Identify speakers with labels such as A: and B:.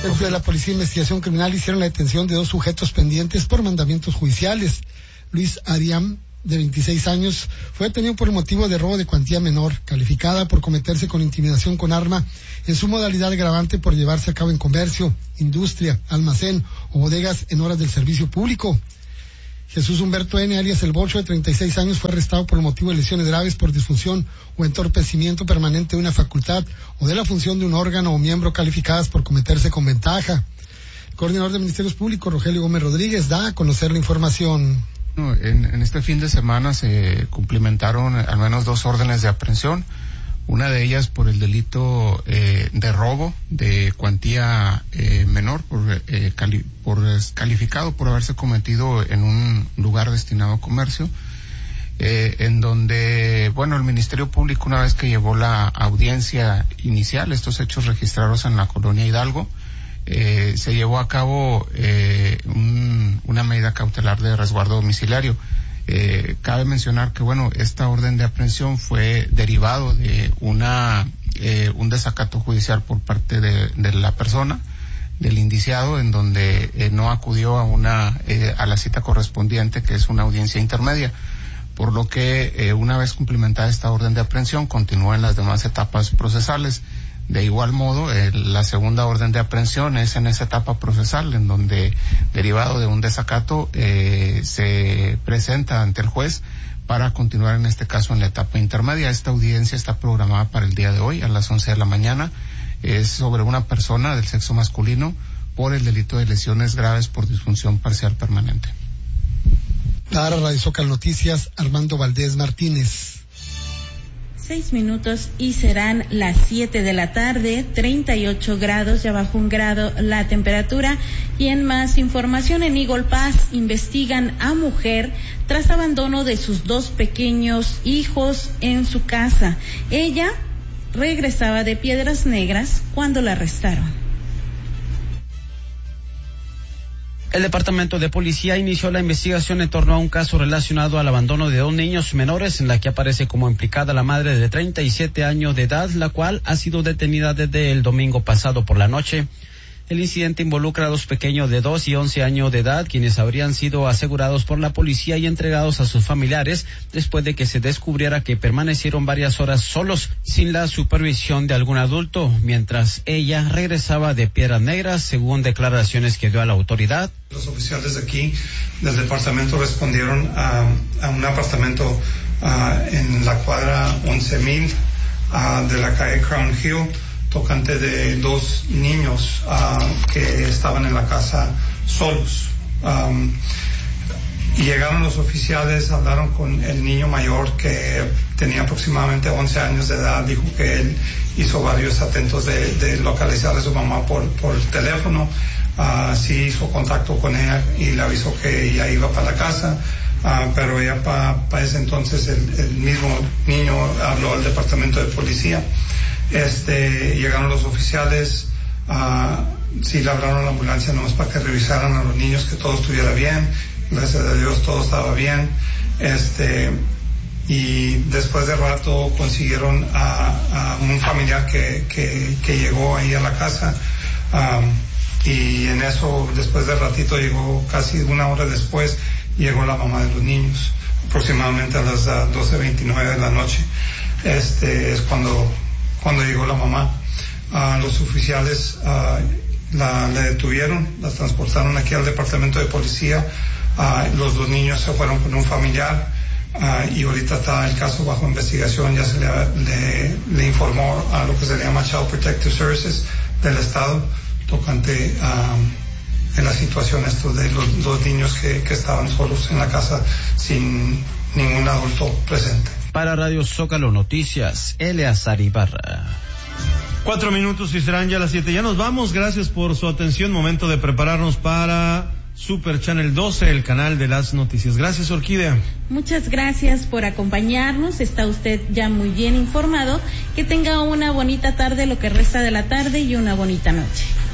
A: Agentes de la Policía de Investigación Criminal hicieron la detención de 2 sujetos pendientes por mandamientos judiciales. Luis Ariam, de 26 años, fue detenido por el motivo de robo de cuantía menor, calificada por cometerse con intimidación con arma en su modalidad agravante por llevarse a cabo en comercio, industria, almacén o bodegas en horas del servicio público. Jesús Humberto N., alias El Bocho, de 36 años, fue arrestado por el motivo de lesiones graves por disfunción o entorpecimiento permanente de una facultad o de la función de un órgano o miembro calificadas por cometerse con ventaja. El coordinador de Ministerios Públicos, Rogelio Gómez Rodríguez, da a conocer la información.
B: En este fin de semana se cumplimentaron al menos 2 órdenes de aprehensión, una de ellas por el delito de robo de cuantía menor, calificado por haberse cometido en un lugar destinado a comercio, en donde, el Ministerio Público, una vez que llevó la audiencia inicial, estos hechos registrados en la colonia Hidalgo, se llevó a cabo una medida cautelar de resguardo domiciliario. Cabe mencionar que, esta orden de aprehensión fue derivado de un desacato judicial por parte de la persona, del indiciado, en donde no acudió a la cita correspondiente, que es una audiencia intermedia, por lo que una vez cumplimentada esta orden de aprehensión continúa en las demás etapas procesales. De igual modo, la segunda orden de aprehensión es en esa etapa procesal, en donde, derivado de un desacato, se presenta ante el juez para continuar en este caso en la etapa intermedia. Esta audiencia está programada para el día de hoy a las 11 de la mañana. Es sobre una persona del sexo masculino por el delito de lesiones graves por disfunción parcial permanente.
A: Para Radio Zócalo Noticias, Armando Valdés Martínez.
C: 6 minutos y serán las 7 de la tarde, 38 grados, ya bajó 1 grado la temperatura. Y en más información, en Eagle Pass investigan a mujer tras abandono de sus 2 pequeños hijos en su casa. Ella regresaba de Piedras Negras cuando la arrestaron.
D: El Departamento de Policía inició la investigación en torno a un caso relacionado al abandono de 2 niños menores, en la que aparece como implicada la madre de 37 años de edad, la cual ha sido detenida desde el domingo pasado por la noche. El incidente involucra a 2 pequeños de 2 y 11 años de edad, quienes habrían sido asegurados por la policía y entregados a sus familiares después de que se descubriera que permanecieron varias horas solos, sin la supervisión de algún adulto, mientras ella regresaba de Piedras Negras, según declaraciones que dio a la autoridad.
E: Los oficiales de aquí del departamento respondieron a un apartamento en la cuadra 11,000 de la calle Crown Hill, tocante de 2 niños que estaban en la casa solos. Y llegaron los oficiales, hablaron con el niño mayor, que tenía aproximadamente 11 años de edad. Dijo que él hizo varios atentos de localizar a su mamá por teléfono. Sí hizo contacto con ella y le avisó que ella iba para la casa. Pero ella para ese entonces el mismo niño habló al departamento de policía. Llegaron los oficiales, sí le hablaron a la ambulancia nomás para que revisaran a los niños, que todo estuviera bien. Gracias a Dios todo estaba bien. Y después de rato consiguieron a un familiar que llegó ahí a la casa, y en eso, después de ratito, llegó casi 1 hora después, llegó la mamá de los niños, aproximadamente a las 12:29 de la noche. Es cuando llegó la mamá. Los oficiales le detuvieron, la transportaron aquí al departamento de policía. Los 2 niños se fueron con un familiar, y ahorita está el caso bajo investigación. Ya se le informó a lo que se llama Child Protective Services del estado, tocante en la situación de los 2 niños que estaban solos en la casa sin ningún adulto presente.
D: Para Radio Zócalo Noticias, Eleazar Ibarra.
F: 4 minutos y serán ya las 7. Ya nos vamos. Gracias por su atención. Momento de prepararnos para Super Channel 12, el canal de las noticias. Gracias, Orquídea.
C: Muchas gracias por acompañarnos. Está usted ya muy bien informado. Que tenga una bonita tarde, lo que resta de la tarde, y una bonita noche.